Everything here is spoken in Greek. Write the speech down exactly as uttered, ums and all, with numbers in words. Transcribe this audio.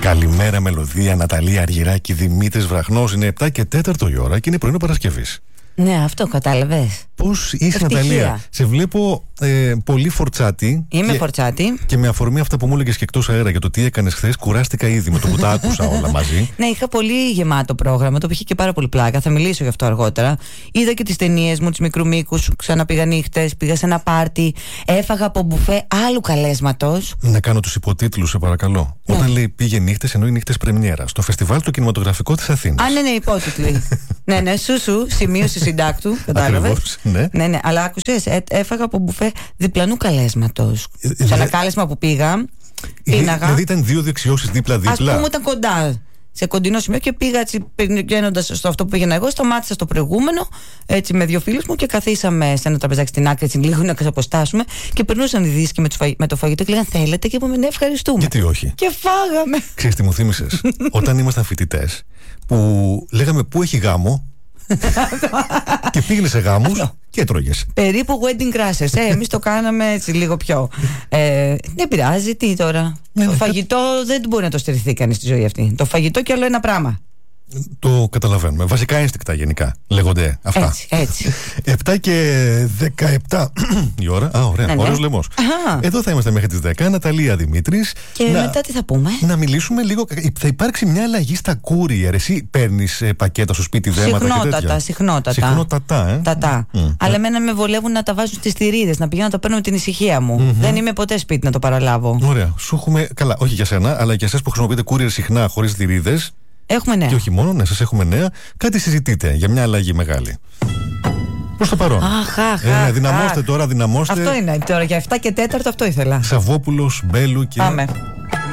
Καλημέρα, Μελωδία, Ναταλία Αργυράκη, Δημήτρης Βραχνός. Είναι επτά και τέταρτο η ώρα και είναι πρωινό Παρασκευής. Ναι, αυτό κατάλαβες. Πώς είσαι, Ναταλία? Σε βλέπω ε, πολύ φορτσάτη. Είμαι και, φορτσάτη. Και με αφορμή αυτά που μου έλεγες και εκτός αέρα για το τι έκανες χθες, κουράστηκα ήδη με το που τα άκουσα όλα μαζί. Ναι, είχα πολύ γεμάτο πρόγραμμα, το οποίο είχε και πάρα πολύ πλάκα. Θα μιλήσω γι' αυτό αργότερα. Είδα και τις ταινίες μου, τις μικρού μήκους. Ξαναπήγα νύχτες, πήγα σε ένα πάρτι. Έφαγα από μπουφέ άλλου καλέσματος. Να κάνω τους υποτίτλους, σε παρακαλώ. Ναι. Όταν λέει πήγε νύχτες, εννοεί νύχτες πρεμιέρα. Στο φεστιβάλ του κινηματογραφικό της Αθήνας. Α, ναι, ναι, υπότιτλοι. ναι, ναι, σου σου, σημείωση συντάκτου. Ακριβώς, ναι. ναι, ναι, αλλά άκουσες, ε, έφαγα από μπουφέ διπλανού καλέσματος. Ε, σε ένα κάλεσμα που πήγα, πίναγα. Δηλαδή ήταν δύο δεξιώσεις δίπλα-δίπλα. Ας πούμε ήταν κοντά, σε κοντινό σημείο, και πήγα έτσι πηγαίνοντας στο αυτό που πήγαινα εγώ, σταμάτησα στο προηγούμενο, έτσι με δύο φίλους μου, και καθίσαμε σε ένα τραπεζάκι στην άκρη, έτσι λίγο να ξαποστάσουμε, και περνούσαν οι δίσκοι με, φαγη, με το φαγητό και λέγανε θέλετε, και είπαμε ναι, ευχαριστούμε. Γιατί όχι. Και φάγαμε. Ξέρεις τι μου θύμισες? Όταν ήμασταν φοιτητές, που λέγαμε πού έχει γάμο. Και πήγαινε σε γάμους και έτρωγες. Περίπου wedding crashers. Ε, εμείς το κάναμε έτσι λίγο πιο. Ε, δεν πειράζει, τι τώρα. Ναι, το ναι, φαγητό κα... δεν μπορεί να το στερηθεί κανείς στη ζωή αυτή. Το φαγητό και άλλο ένα πράγμα. Το καταλαβαίνουμε. Βασικά ένστικτα γενικά λέγονται αυτά. Έτσι, έτσι. επτά και δεκαεπτά η ώρα. Α, ωραία. Ναι, ναι. Ωραίος λαιμός. Εδώ θα είμαστε μέχρι τις δέκα. Ναταλία, Δημήτρης. Και να... μετά τι θα πούμε? Να μιλήσουμε λίγο. Θα υπάρξει μια αλλαγή στα courier. Εσύ παίρνεις ε, πακέτα στο σπίτι, δέματα και τέτοια? Συχνότατα, συχνότατα. Συχνότατα, ε. Τατά. Mm. Αλλά εμένα με βολεύουν να τα βάζουν στις θηρίδες, να πηγαίνω να το παίρνω με την ησυχία μου. Mm-hmm. Δεν είμαι ποτέ σπίτι να το παραλάβω. Ωραία. Σου έχουμε. Καλά, όχι για σένα, αλλά για εσάς που χρησιμοποιείτε courier συχνά χωρίς θηρίδες. Έχουμε νέα. Και όχι μόνο, ναι, σας έχουμε νέα. Κάτι συζητείτε για μια αλλαγή μεγάλη. Προς το παρόν. Αχ, αχ, ε, αχ, δυναμώστε αχ. τώρα, δυναμώστε. Αυτό είναι τώρα, για επτά και τέταρτο αυτό ήθελα. Σαββόπουλος, Μπέλου και... Πάμε.